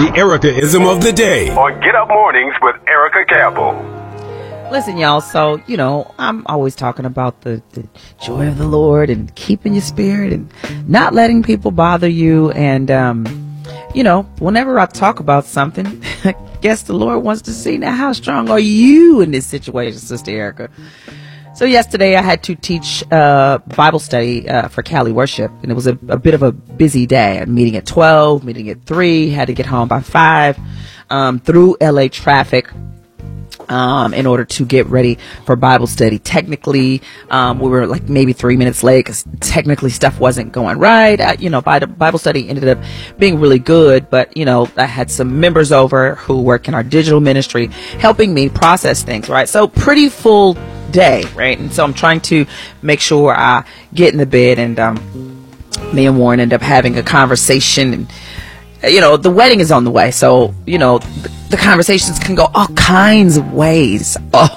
The Erica-ism of the day on Get Up Mornings with Erica Campbell. Listen, y'all, so, I'm always talking about the joy of the Lord and keeping your spirit and not letting people bother you. And, whenever I talk about something, I guess the Lord wants to see, now, how strong are you in this situation, Sister Erica? So yesterday I had to teach Bible study for Cali Worship, and it was a bit of a busy day. A meeting at 12, meeting at 3, had to get home by 5, through LA traffic. In order to get ready for Bible study. Technically, we were like maybe 3 minutes late because technically stuff wasn't going right. Bible study ended up being really good, but, I had some members over who work in our digital ministry helping me process things, right? So pretty full day, right? And so I'm trying to make sure I get in the bed, and me and Warren end up having a conversation, and the wedding is on the way. So, the conversations can go all kinds of ways.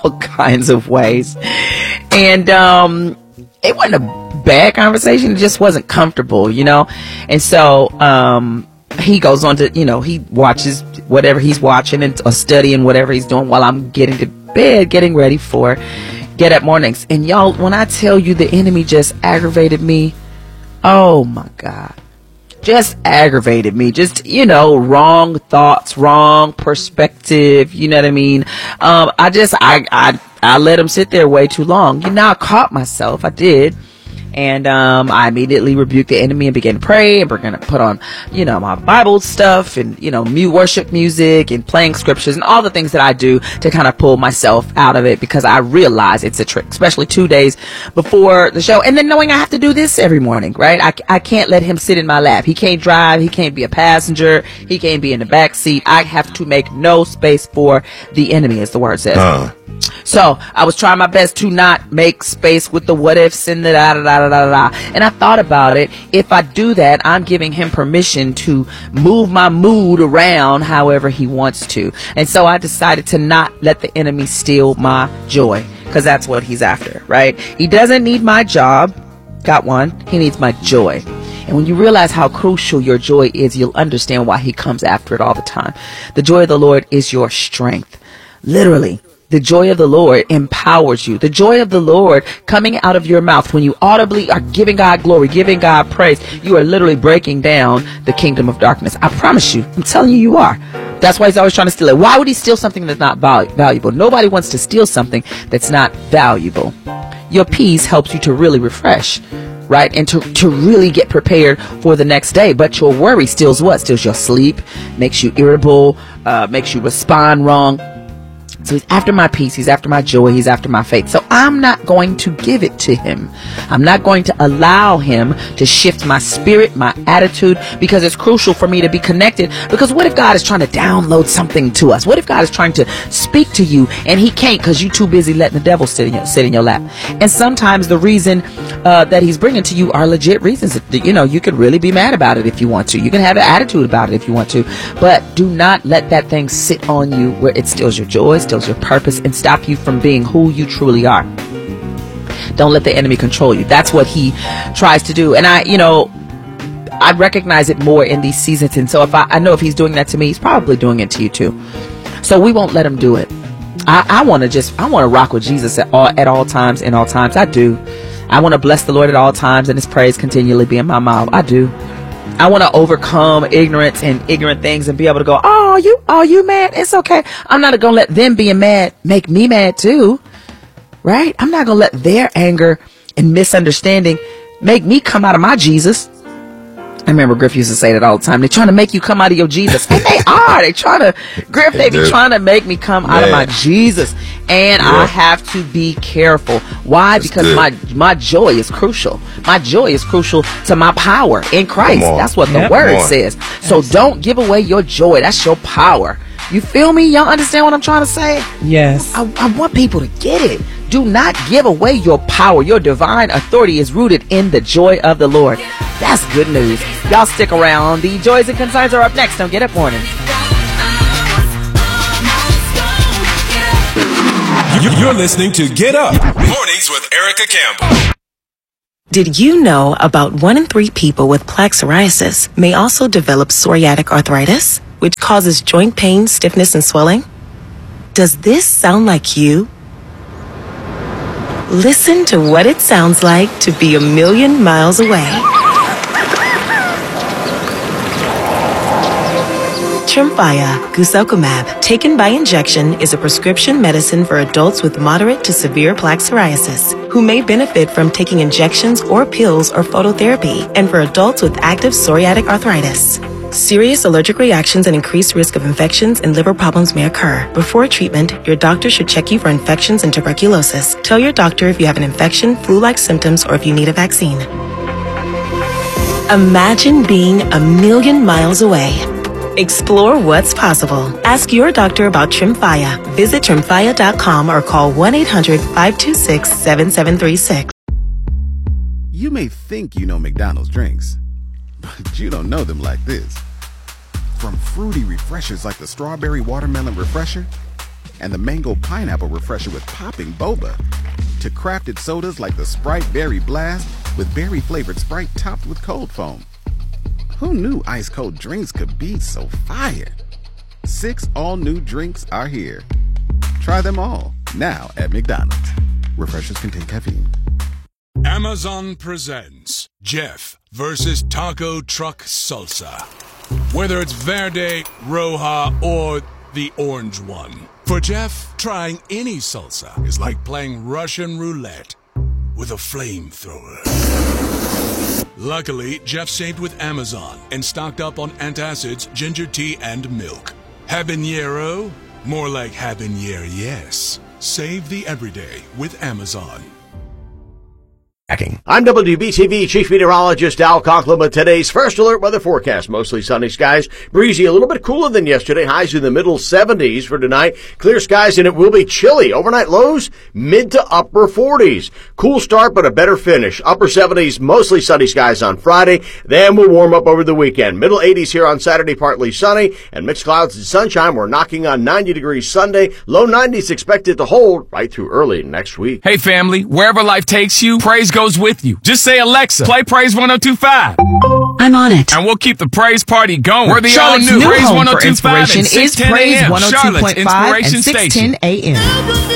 And it wasn't a bad conversation. It just wasn't comfortable, And so he goes on to, he watches whatever he's watching or studying whatever he's doing while I'm getting to bed, getting ready for Get Up Mornings. And y'all, when I tell you the enemy just aggravated me, oh my God. Just aggravated me. Just, wrong thoughts, wrong perspective. You know what I mean? I let him sit there way too long. I caught myself. I did. And I immediately rebuked the enemy and began to pray, and we're going to put on, my Bible stuff and, worship music and playing scriptures and all the things that I do to kind of pull myself out of it, because I realize it's a trick, especially 2 days before the show. And then knowing I have to do this every morning, right? I can't let him sit in my lap. He can't drive. He can't be a passenger. He can't be in the back seat. I have to make no space for the enemy, as the word says. So I was trying my best to not make space with the what ifs and the da da da da da da. And I thought about it. If I do that, I'm giving him permission to move my mood around however he wants to. And so I decided to not let the enemy steal my joy, because that's what he's after, right? He doesn't need my job. Got one. He needs my joy. And when you realize how crucial your joy is, you'll understand why he comes after it all the time. The joy of the Lord is your strength. Literally. The joy of the Lord empowers you. The joy of the Lord coming out of your mouth when you audibly are giving God glory, giving God praise, you are literally breaking down the kingdom of darkness. I promise you. I'm telling you, you are. That's why he's always trying to steal it. Why would he steal something that's not valuable? Nobody wants to steal something that's not valuable. Your peace helps you to really refresh, right? And to really get prepared for the next day. But your worry steals what? Steals your sleep, makes you irritable, makes you respond wrong. So he's after my peace, he's after my joy, he's after my faith. So I'm not going to give it to him. I'm not going to allow him to shift my spirit, my attitude, because it's crucial for me to be connected. Because what if God is trying to download something to us? What if God is trying to speak to you and he can't, because you're too busy letting the devil sit in your lap? And sometimes the reason that he's bringing to you are legit reasons. You could really be mad about it if you want to. You can have an attitude about it if you want to. But do not let that thing sit on you where it steals your joy, steals your purpose, and stop you from being who you truly are. Don't let the enemy control you. That's what he tries to do. And I recognize it more in these seasons. And so if I know if he's doing that to me, he's probably doing it to you too. So we won't let him do it. I want to rock with Jesus at all times, in all times. I do. I want to bless the Lord at all times, and his praise continually be in my mouth. I do. I want to overcome ignorance and ignorant things and be able to go, oh, you mad? It's okay. I'm not going to let them being mad make me mad too. Right? I'm not going to let their anger and misunderstanding make me come out of my Jesus. I remember Griff used to say that all the time. They're trying to make you come out of your Jesus. And they are. They be trying to make me come out of my Jesus. And I have to be careful. Why? Because my joy is crucial. My joy is crucial to my power in Christ. That's what the word says. So don't give away your joy. That's your power. You feel me? Y'all understand what I'm trying to say? Yes. I want people to get it. Do not give away your power. Your divine authority is rooted in the joy of the Lord. That's good news. Y'all stick around. The joys and concerns are up next on Get Up Mornings. You're listening to Get Up Mornings with Erica Campbell. Did you know about 1 in 3 people with plaque psoriasis may also develop psoriatic arthritis? which causes joint pain, stiffness, and swelling? Does this sound like you? Listen to what it sounds like to be a million miles away. Tremfya guselkumab, taken by injection, is a prescription medicine for adults with moderate to severe plaque psoriasis who may benefit from taking injections or pills or phototherapy, and for adults with active psoriatic arthritis. Serious allergic reactions and increased risk of infections and liver problems may occur. Before treatment, your doctor should check you for infections and tuberculosis. Tell your doctor if you have an infection, flu-like symptoms, or if you need a vaccine. Imagine being a million miles away. Explore what's possible. Ask your doctor about Tremfya. Visit Tremfya.com or call 1-800-526-7736. You may think you know McDonald's drinks, but you don't know them like this. From fruity refreshers like the Strawberry Watermelon Refresher and the Mango Pineapple Refresher with popping boba, to crafted sodas like the Sprite Berry Blast with berry-flavored Sprite topped with cold foam. Who knew ice-cold drinks could be so fire? 6 all-new drinks are here. Try them all, now at McDonald's. Refreshers contain caffeine. Amazon presents Jeff versus Taco Truck Salsa. Whether it's Verde, Roja, or the orange one. For Jeff, trying any salsa is like playing Russian roulette with a flamethrower. Luckily, Jeff saved with Amazon and stocked up on antacids, ginger tea, and milk. Habanero? More like habanero, yes. Save the everyday with Amazon. I'm WBTV Chief Meteorologist Al Conklin with today's first alert weather forecast. Mostly sunny skies, breezy, a little bit cooler than yesterday. Highs in the middle 70s for tonight. Clear skies, and it will be chilly. Overnight lows, mid to upper 40s. Cool start, but a better finish. Upper 70s, mostly sunny skies on Friday. Then we'll warm up over the weekend. Middle 80s here on Saturday, partly sunny, and mixed clouds and sunshine. We're knocking on 90 degrees Sunday. Low 90s expected to hold right through early next week. Hey family, wherever life takes you, praise goes with you. Just say, Alexa, play Praise 102.5. I'm on it. And we'll keep the praise party going. We're the Charlotte's all-new new Praise home for 102.5 inspiration and is 610 Praise a.m. 102.5 Charlotte's and Inspiration 610 Station. a.m.